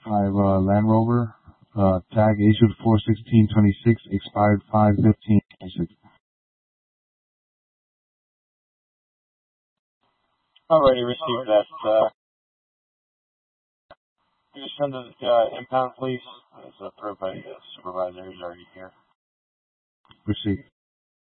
Land Rover, tag issued 4/16/26, expired 5/15/26. Already received that. Can you send it impound, please? As approved by the supervisor who's already here. Receipt.